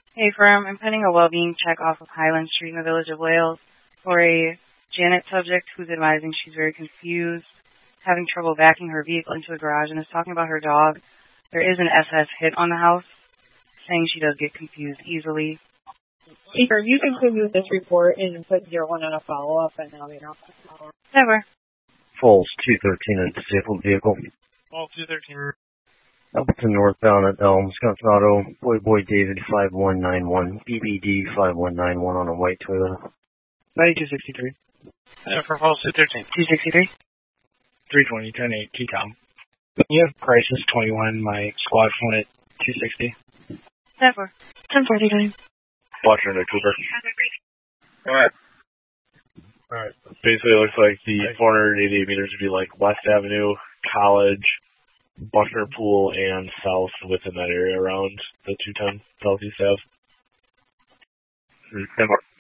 Hey, firm. I'm pending a well-being check off of Highland Street in the Village of Wales for a Janet subject who's advising she's very confused, having trouble backing her vehicle into a garage, and is talking about her dog. There is an SS hit on the house, saying she does get confused easily. Hey, firm, you can continue this report and put 01 on a follow-up, and now they don't follow up. Never. Falls 213, a disabled vehicle. Falls 213. Appleton northbound at Elm, Wisconsin Auto, Boy David 5191, BBD 5191 on a white Toyota. 9263. For Falls 213. 263. 320, 10-8, T-Com. You have crisis 21, my squad phone at 260. Never. 1049. Watching a Cooper. Alright. Basically, it looks like the 488 meters would be like West Avenue, College, Buckner Pool, and South within that area around the 210 Southeast Ave.